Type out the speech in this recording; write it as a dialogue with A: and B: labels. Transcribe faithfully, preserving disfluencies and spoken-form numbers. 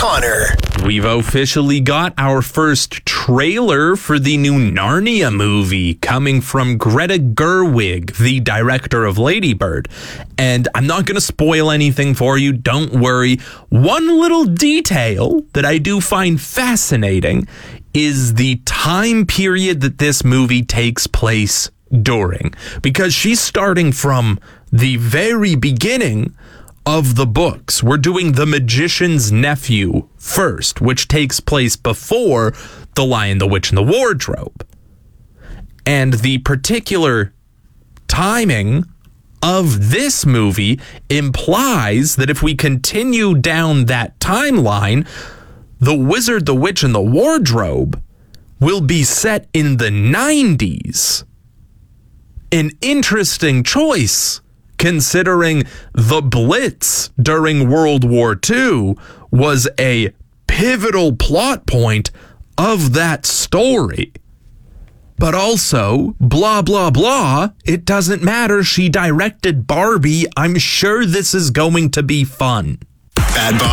A: Connor.
B: We've officially got our first trailer for the new Narnia movie coming from Greta Gerwig, the director of Lady Bird. And I'm not going to spoil anything for you, don't worry. One little detail that I do find fascinating is the time period that this movie takes place during. Because she's starting from the very beginning of the books. We're doing The Magician's Nephew first, which takes place before The Lion, the Witch, and the Wardrobe. And the particular timing of this movie implies that if we continue down that timeline, The Wizard, the Witch, and the Wardrobe will be set in the nineties. An interesting choice, considering the Blitz during World War Two was a pivotal plot point of that story. But also, blah, blah, blah, it doesn't matter. She directed Barbie. I'm sure this is going to be fun.
A: Bad Boss.